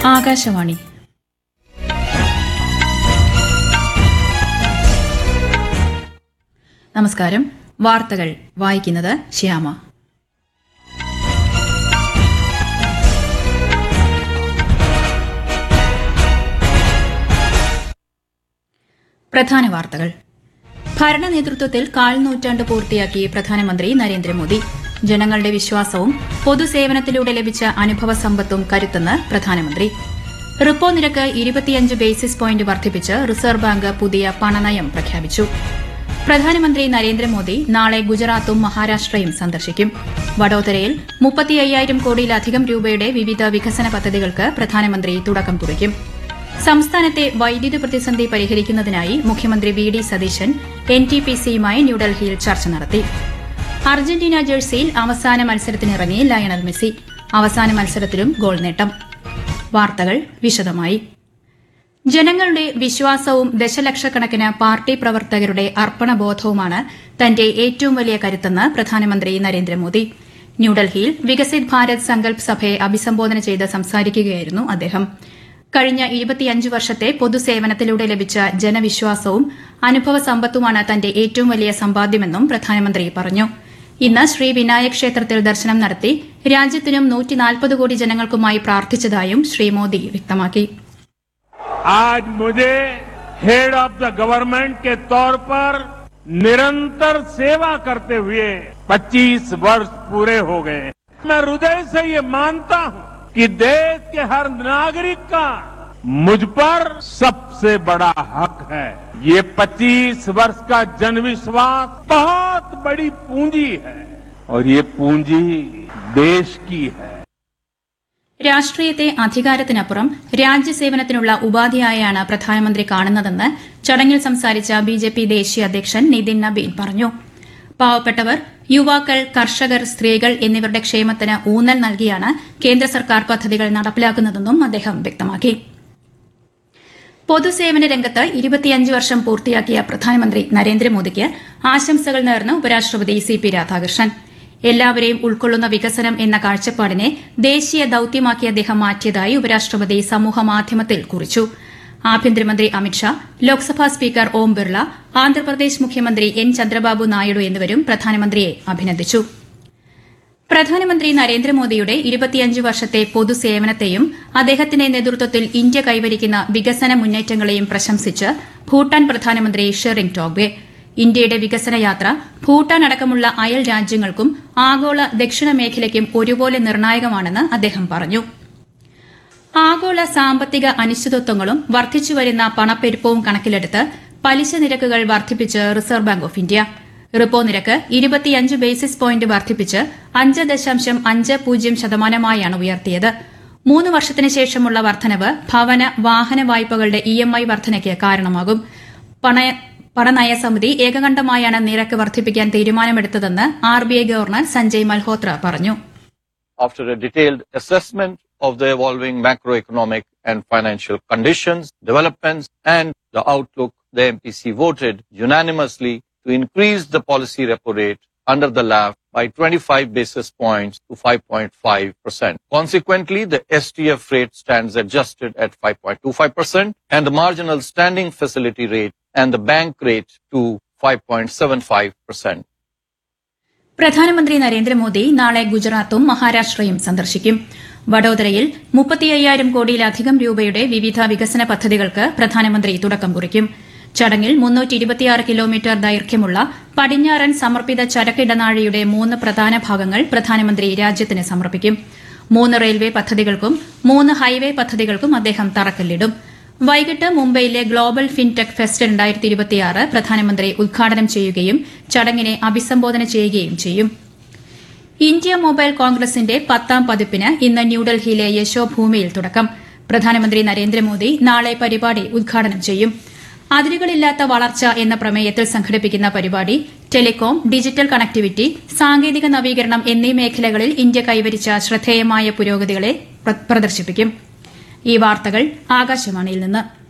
ആകാശവാണി. നമസ്കാരം. വാർത്തകൾ വായിക്കുന്നത് ശ്യാമ. പ്രധാന വാർത്തകൾ. ഭരണ നേതൃത്വത്തിൽ കാൽ നൂറ്റാണ്ട് പൂർത്തിയാക്കി പ്രധാനമന്ത്രി നരേന്ദ്രമോദി. ജനങ്ങളുടെ വിശ്വാസവും പൊതുസേവനത്തിലൂടെ ലഭിച്ച അനുഭവ സമ്പത്തും കരുത്തെന്ന് പ്രധാനമന്ത്രി. റിപ്പോ നിരക്ക് 25 ബേസിസ് പോയിന്റ് വർദ്ധിപ്പിച്ച് റിസർവ് ബാങ്ക് പുതിയ പണനയം പ്രഖ്യാപിച്ചു. പ്രധാനമന്ത്രി നരേന്ദ്രമോദി നാളെ ഗുജറാത്തും മഹാരാഷ്ട്രയും സന്ദർശിക്കും. വഡോദരയിൽ 35,000 കോടിയിലധികം രൂപയുടെ വിവിധ വികസന പദ്ധതികൾക്ക് പ്രധാനമന്ത്രി തുടക്കം കുറിക്കും. സംസ്ഥാനത്തെ വൈദ്യുതി പ്രതിസന്ധി പരിഹരിക്കുന്നതിനായി മുഖ്യമന്ത്രി വി.ഡി. സതീശൻ NTPCയുമായി ന്യൂഡൽഹിയിൽ ചർച്ച നടത്തി. അർജന്റീന ജേഴ്സിയിൽ അവസാന മത്സരത്തിനിറങ്ങി ലയണൽ മെസ്സി. അവസാന മത്സരത്തിലും ഗോൾ നേട്ടം. വാർത്തകൾ വിശദമായി. ജനങ്ങളുടെ വിശ്വാസവും ദശലക്ഷക്കണക്കിന് പാർട്ടി പ്രവർത്തകരുടെ അർപ്പണബോധവുമാണ് തന്റെ ഏറ്റവും വലിയ കരുത്തെന്ന് പ്രധാനമന്ത്രി നരേന്ദ്രമോദി. ന്യൂഡൽഹിയിൽ വികസിത് ഭാരത് സങ്കൽപ് സഭയെ അഭിസംബോധന ചെയ്ത് സംസാരിക്കുകയായിരുന്നു അദ്ദേഹം. കഴിഞ്ഞ 25 വർഷത്തെ പൊതുസേവനത്തിലൂടെ ലഭിച്ച ജനവിശ്വാസവും അനുഭവ സമ്പത്തുമാണ് തന്റെ ഏറ്റവും വലിയ സമ്പാദ്യമെന്നും പ്രധാനമന്ത്രി പറഞ്ഞു. ഇന്ന് ശ്രീ വിനായക് ക്ഷേത്രത്തിൽ ദർശനം നടത്തി രാജ്യത്തിനും 140 കോടി ജനങ്ങൾക്കുമായി പ്രാർത്ഥിച്ചതായും ശ്രീ മോദി വ്യക്തമാക്കി. आज मुझे हेड ऑफ द गवर्नमेंट के तौर पर निरंतर सेवा करते हुए 25 वर्ष पूरे हो गए. मैं हृदय से ये मानता हूं कि देश के हर नागरिक का मुझ पर सबसे बड़ा हक है. ये 25 वर्ष का जनविश्वास बहुत बड़ी पूंजी है और ये पूंजी देश की है. രാഷ്ട്രീയത്തെ അധികാരത്തിനപ്പുറം രാജ്യസേവനത്തിനുള്ള ഉപാധിയായാണ് പ്രധാനമന്ത്രി കാണുന്നതെന്ന് ചടങ്ങിൽ സംസാരിച്ച ബിജെപി ദേശീയ അധ്യക്ഷൻ നിതിൻ നബീൻ പറഞ്ഞു. പാവപ്പെട്ടവർ, യുവാക്കൾ, കർഷകർ, സ്ത്രീകൾ എന്നിവരുടെ ക്ഷേമത്തിന് ഊന്നൽ നൽകിയാണ് കേന്ദ്ര സർക്കാർ പദ്ധതികൾ നടപ്പിലാക്കുന്നതെന്നും അദ്ദേഹം വ്യക്തമാക്കി. പൊതുസേവന രംഗത്ത് 25 വർഷം പൂർത്തിയാക്കിയ പ്രധാനമന്ത്രി നരേന്ദ്രമോദിക്ക് ആശംസകൾ നേർന്ന് ഉപരാഷ്ട്രപതി CP രാധാകൃഷ്ണൻ. എല്ലാവരെയും ഉൾക്കൊള്ളുന്ന വികസനം എന്ന കാഴ്ചപ്പാടിനെ ദേശീയ ദൌത്യമാക്കി അദ്ദേഹം മാറ്റിയതായി ഉപരാഷ്ട്രപതി സമൂഹമാധ്യമത്തിൽ കുറിച്ചു. ആഭ്യന്തരമന്ത്രി അമിത്ഷാ, ലോക്സഭാ സ്പീക്കർ ഓം ബിർള, ആന്ധ്രാപ്രദേശ് മുഖ്യമന്ത്രി N. ചന്ദ്രബാബു നായിഡു എന്നിവരും പ്രധാനമന്ത്രിയെ അഭിനന്ദിച്ചു. പ്രധാനമന്ത്രി നരേന്ദ്രമോദിയുടെ 25 വർഷത്തെ പൊതുസേവനത്തെയും അദ്ദേഹത്തിന്റെ നേതൃത്വത്തിൽ ഇന്ത്യ കൈവരിക്കുന്ന വികസന മുന്നേറ്റങ്ങളെയും പ്രശംസിച്ച് ഭൂട്ടാൻ പ്രധാനമന്ത്രി ഷെറിംഗ് ടോബ്ഗെ. ഇന്ത്യയുടെ വികസന യാത്ര ഭൂട്ടാൻ അടക്കമുള്ള അയൽ രാജ്യങ്ങൾക്കും ആഗോള ദക്ഷിണ മേഖലയ്ക്കും ഒരുപോലെ നിർണായകമാണെന്ന് അദ്ദേഹം പറഞ്ഞു. ആഗോള സാമ്പത്തിക അനിശ്ചിതത്വങ്ങളും വർദ്ധിച്ചുവരുന്ന പണപ്പെരുപ്പവും കണക്കിലെടുത്ത് പലിശ നിരക്കുകൾ വർദ്ധിപ്പിച്ച് reserve bank of India. Repo നിരക്ക് 25 ബേസിസ് പോയിന്റ് വർദ്ധിപ്പിച്ച് 5.50% ഉയർത്തിയത്. 3 വർഷത്തിന് ശേഷമുള്ള വർദ്ധനവ് ഭവന, വാഹന വായ്പകളുടെ EMI വർദ്ധനയ്ക്ക് കാരണമാകും. പണനയസമിതി ഏകകണ്ഠമായാണ് നിരക്ക് വർദ്ധിപ്പിക്കാൻ തീരുമാനമെടുത്തതെന്ന് RBI ഗവർണർ സഞ്ജയ് മൽഹോത്ര പറഞ്ഞു. After a detailed assessment of the evolving macroeconomic and financial conditions, developments, and the outlook, the MPC voted unanimously to increase the policy repo rate under the LAF by 25 basis points to 5.5%. Consequently, the STF rate stands adjusted at 5.25% and the marginal standing facility rate and the bank rate to 5.75%. പ്രധാനമന്ത്രി നരേന്ദ്രമോദി നാളെ ഗുജറാത്തും മഹാരാഷ്ട്രയും സന്ദർശിക്കും. വഡോദരയിൽ 35,000 കോടിയിലധികം രൂപയുടെ വിവിധ വികസന പദ്ധതികൾക്ക് പ്രധാനമന്ത്രി തുടക്കം കുറിക്കും. ചടങ്ങിൽ 326 കിലോമീറ്റർ ദൈർഘ്യമുള്ള പടിഞ്ഞാറൻ സമർപ്പിത ചരക്കിടനാഴിയുടെ 3 പ്രധാന ഭാഗങ്ങൾ പ്രധാനമന്ത്രി രാജ്യത്തിന് സമർപ്പിക്കും. 3 റെയിൽവേ പദ്ധതികൾക്കും 3 ഹൈവേ പദ്ധതികൾക്കും അദ്ദേഹം തറക്കല്ലിടും. വൈകിട്ട് മുംബൈയിലെ ഗ്ലോബൽ ഫിൻടെക് ഫെസ്റ്റ് 2026 പ്രധാനമന്ത്രി ഉദ്ഘാടനം ചെയ്യുകയും ചടങ്ങിനെ അഭിസംബോധന ചെയ്യുകയും ചെയ്യും. ഇന്ത്യ മൊബൈൽ കോൺഗ്രസിന്റെ 10ാം പതിപ്പിന് ഇന്ന് ന്യൂഡൽഹിയിലെ യശോഭൂമിയിൽ തുടക്കം. പ്രധാനമന്ത്രി നരേന്ദ്രമോദി നാളെ പരിപാടി ഉദ്ഘാടനം ചെയ്യും. അതിരുകളില്ലാത്ത വളർച്ച എന്ന പ്രമേയത്തിൽ സംഘടിപ്പിക്കുന്ന പരിപാടി ടെലികോം, ഡിജിറ്റൽ കണക്ടിവിറ്റി, സാങ്കേതിക നവീകരണം എന്നീ മേഖലകളിൽ ഇന്ത്യ കൈവരിച്ച ശ്രദ്ധേയമായ പുരോഗതികളെ പ്രദർശിപ്പിക്കും. ഈ വാർത്തകൾ ആകാശവാണിയിൽ നിന്ന്.